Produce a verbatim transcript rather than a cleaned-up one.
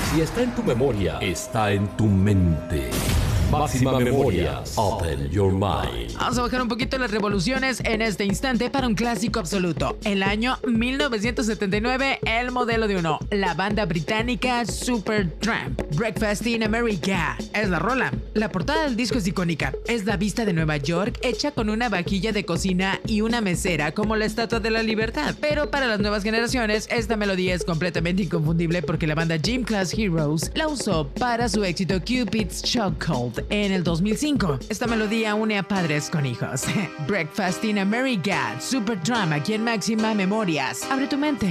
Si está en tu memoria, está en tu mente. Máxima Memorias. Open your mind. Vamos a bajar un poquito las revoluciones en este instante para un clásico absoluto. El año mil novecientos setenta y nueve, el modelo de uno, la banda británica Supertramp. Breakfast in America es la rola. La portada del disco es icónica. Es la vista de Nueva York hecha con una vajilla de cocina y una mesera como la Estatua de la Libertad. Pero para las nuevas generaciones, esta melodía es completamente inconfundible porque la banda Gym Class Heroes la usó para su éxito Cupid's Chokehold en el dos mil cinco. Esta melodía une a padres con hijos. Breakfast in America, Supertramp aquí en Máxima Memorias. Abre tu mente.